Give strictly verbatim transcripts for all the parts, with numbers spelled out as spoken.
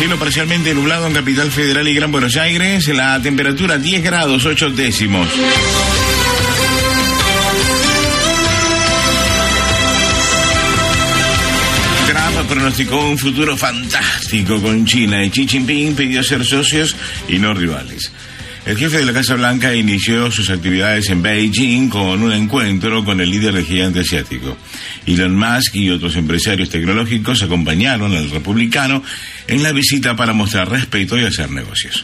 Cielo parcialmente nublado en Capital Federal y Gran Buenos Aires. La temperatura diez grados ocho décimos. Trump pronosticó un futuro fantástico con China y Xi Jinping pidió ser socios y no rivales. El jefe de la Casa Blanca inició sus actividades en Beijing con un encuentro con el líder del gigante asiático. Elon Musk y otros empresarios tecnológicos acompañaron al republicano en la visita para mostrar respeto y hacer negocios.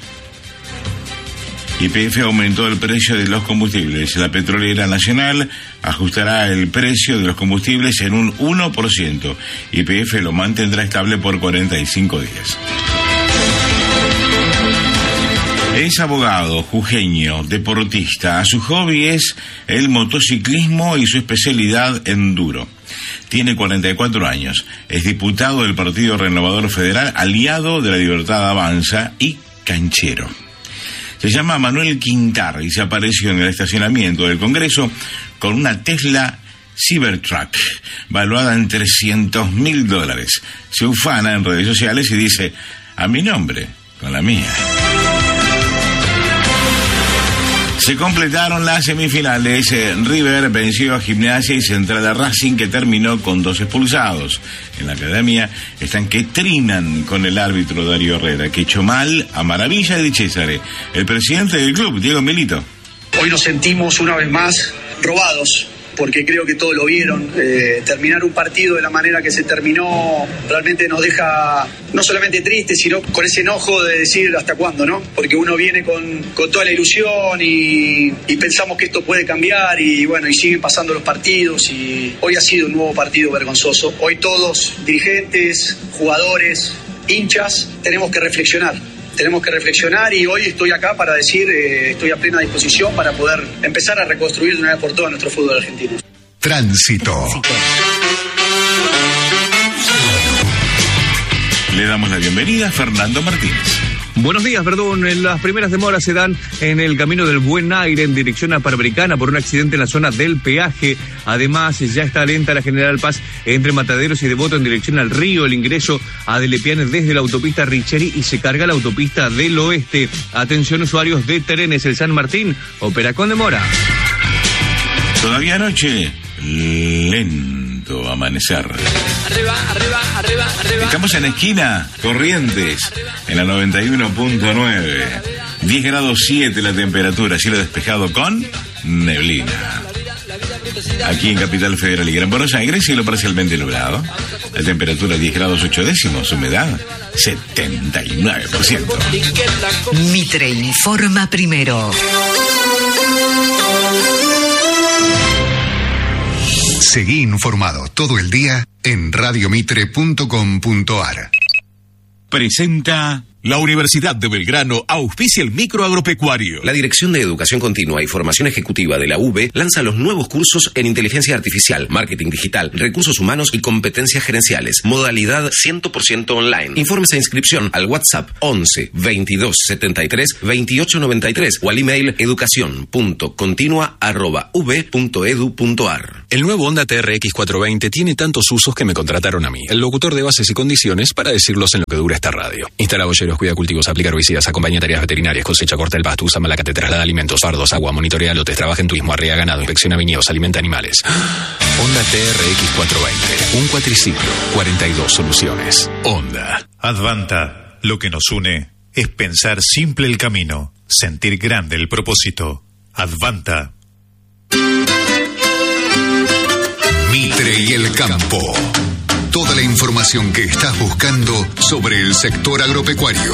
Y P F aumentó el precio de los combustibles. La petrolera nacional ajustará el precio de los combustibles en un uno por ciento. Y P F lo mantendrá estable por cuarenta y cinco días. Es abogado, jujeño, deportista. Su hobby es el motociclismo y su especialidad enduro. Tiene cuarenta y cuatro años. Es diputado del Partido Renovador Federal, aliado de La Libertad Avanza y canchero. Se llama Manuel Quintar y se apareció en el estacionamiento del Congreso con una Tesla Cybertruck, valuada en trescientos mil dólares. Se ufana en redes sociales y dice, a mi nombre, con la mía. Se completaron las semifinales. River venció a Gimnasia y Central de Racing, que terminó con dos expulsados. En la academia están que trinan con el árbitro Darío Herrera, que echó mal a Maravilla de Césare. El presidente del club, Diego Milito. Hoy nos sentimos una vez más robados, porque creo que todos lo vieron. Eh, terminar un partido de la manera que se terminó realmente nos deja no solamente tristes, sino con ese enojo de decir hasta cuándo, ¿no? Porque uno viene con, con toda la ilusión y, y pensamos que esto puede cambiar y bueno, y siguen pasando los partidos y hoy ha sido un nuevo partido vergonzoso. Hoy todos, dirigentes, jugadores, hinchas, tenemos que reflexionar. Tenemos que reflexionar y hoy estoy acá para decir, eh, estoy a plena disposición para poder empezar a reconstruir de una vez por todas nuestro fútbol argentino. Tránsito. Le damos la bienvenida a Fernando Martínez. Buenos días, perdón. Las primeras demoras se dan en el camino del Buen Aire en dirección a Panamericana por un accidente en la zona del peaje. Además, ya está lenta la General Paz entre Mataderos y Devoto en dirección al río. El ingreso a Delepiane desde la autopista Richeri y se carga la autopista del Oeste. Atención, usuarios de trenes. El San Martín opera con demora. Todavía anoche, lento amanecer. Arriba, arriba, arriba, arriba. Estamos en esquina Corrientes, en la noventa y uno punto nueve. diez grados siete la temperatura, cielo despejado con neblina. Aquí en Capital Federal y Gran Buenos Aires, cielo parcialmente nublado. La temperatura diez grados ocho décimos, humedad setenta y nueve por ciento. Mitre informa primero. Seguí informado todo el día en radio mitre punto com punto a r. Presenta... La Universidad de Belgrano auspicia el microagropecuario. La Dirección de Educación Continua y Formación Ejecutiva de la U B lanza los nuevos cursos en Inteligencia Artificial, Marketing Digital, Recursos Humanos y Competencias Gerenciales. Modalidad cien por ciento online. Informes e inscripción al WhatsApp once veintidós setenta y tres veintiocho noventa y tres o al email educación punto continua arroba u b punto edu punto a r. El nuevo Honda T R X cuatrocientos veinte tiene tantos usos que me contrataron a mí, el locutor de bases y condiciones, para decirlos en lo que dura esta radio. Instala bolleros, cuida cultivos, aplica herbicidas, acompaña tareas veterinarias, cosecha, corta el pasto, usa malacate, traslada alimentos, fardos, agua, monitorea lotes, trabaja en turismo, arrea ganado, inspecciona viñedos, alimenta animales. Honda T R X cuatrocientos veinte, un cuatriciclo, cuarenta y dos soluciones. Honda. Advanta, lo que nos une es pensar simple el camino, sentir grande el propósito. Advanta. Mitre y el campo. Toda la información que estás buscando sobre el sector agropecuario.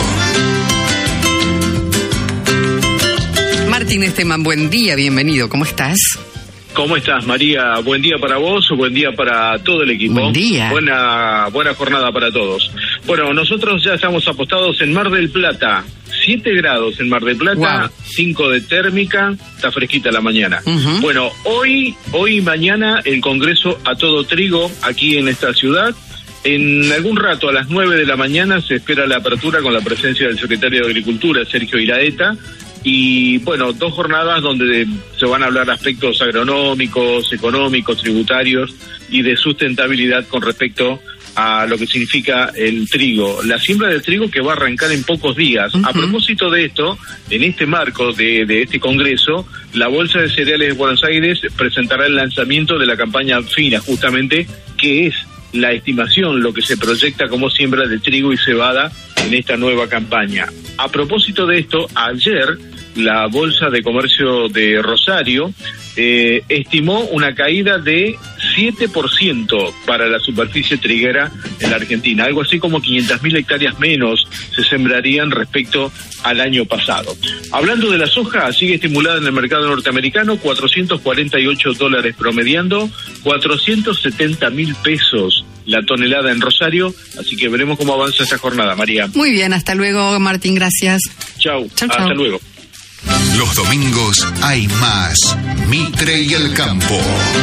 Martín Esteban, buen día, bienvenido, ¿cómo estás? ¿Cómo estás, María? Buen día para vos, buen día para todo el equipo. Buen día. Buena, buena jornada para todos. Bueno, nosotros ya estamos apostados en Mar del Plata. siete grados en Mar del Plata, wow. cinco de térmica, está fresquita la mañana. Uh-huh. Bueno, hoy, hoy y mañana el Congreso a todo trigo aquí en esta ciudad. En algún rato, a las nueve de la mañana, se espera la apertura con la presencia del secretario de Agricultura, Sergio Iraeta. Y bueno, dos jornadas donde se van a hablar aspectos agronómicos, económicos, tributarios y de sustentabilidad con respecto a lo que significa el trigo, la siembra del trigo que va a arrancar en pocos días. Uh-huh. A propósito de esto, en este marco de, de este congreso, la Bolsa de Cereales de Buenos Aires presentará el lanzamiento de la campaña FINA, justamente, que es la estimación, lo que se proyecta como siembra de trigo y cebada en esta nueva campaña. A propósito de esto, ayer la Bolsa de Comercio de Rosario eh, estimó una caída de siete por ciento para la superficie triguera en la Argentina, algo así como quinientas mil hectáreas menos se sembrarían respecto al año pasado. Hablando de la soja, sigue estimulada en el mercado norteamericano, cuatrocientos cuarenta y ocho dólares promediando, cuatrocientos setenta mil pesos la tonelada en Rosario, así que veremos cómo avanza esta jornada, María. Muy bien, hasta luego, Martín, gracias. Chau, chau hasta chau. luego. Los domingos hay más Mitre y el Campo.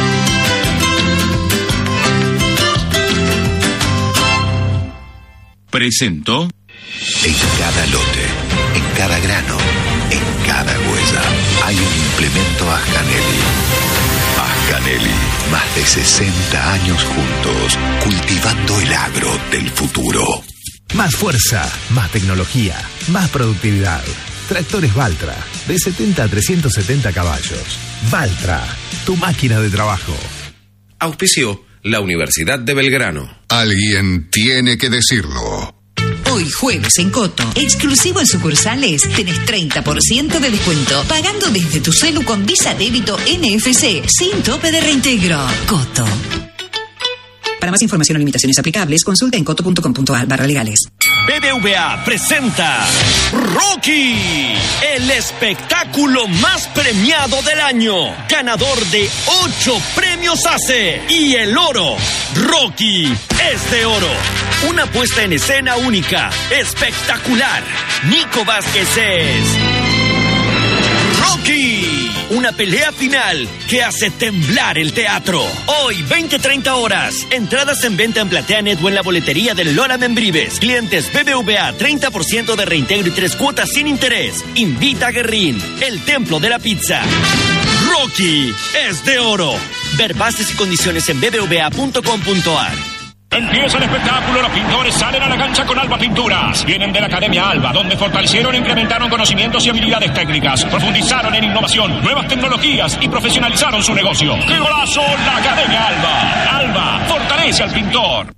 Presentó. En cada lote, en cada grano, en cada huella, hay un implemento Ascanelli. Ascanelli, más de sesenta años juntos, cultivando el agro del futuro. Más fuerza, más tecnología, más productividad. Tractores Valtra, de setenta a trescientos setenta caballos. Valtra, tu máquina de trabajo. Auspicio la Universidad de Belgrano. Alguien tiene que decirlo. Hoy jueves en Coto, exclusivo en sucursales, tenés treinta por ciento de descuento, pagando desde tu celu con Visa Débito N F C, sin tope de reintegro. Coto. Para más información o limitaciones aplicables, consulta en coto punto com punto a r barra legales. B B V A presenta Rocky, el espectáculo más premiado del año, ganador de ocho premios A C E y el oro. Rocky es de oro. Una puesta en escena única, espectacular. Nico Vázquez es Rocky. Una pelea final que hace temblar el teatro. Hoy, veinte treinta horas. Entradas en venta en PlateaNet o en la boletería del Lola Membrives. Clientes B B V A, treinta por ciento de reintegro y tres cuotas sin interés. Invita a Guerrín, el templo de la pizza. Rocky es de oro. Ver bases y condiciones en b b v a punto com punto a r. Empieza el espectáculo, los pintores salen a la cancha con Alba Pinturas. Vienen de la Academia Alba, donde fortalecieron e incrementaron conocimientos y habilidades técnicas. Profundizaron en innovación, nuevas tecnologías y profesionalizaron su negocio. ¡Qué golazo! La Academia Alba. Alba, fortalece al pintor.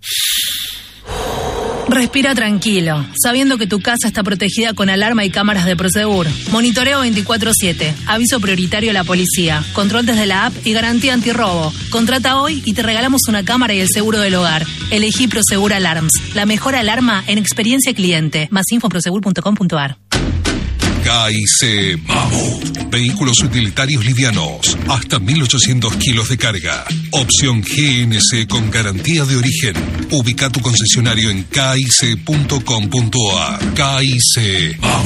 Respira tranquilo, sabiendo que tu casa está protegida con alarma y cámaras de Prosegur. Monitoreo veinticuatro siete, aviso prioritario a la policía, control desde la app y garantía antirrobo. Contrata hoy y te regalamos una cámara y el seguro del hogar. Elegí Prosegur Alarms, la mejor alarma en experiencia cliente. Más info en prosegur punto com punto a r. K I C Mammoth. Vehículos utilitarios livianos. Hasta mil ochocientos kilos de carga. Opción G N C con garantía de origen. Ubica tu concesionario en k i c punto com punto a r. K I C Mammoth.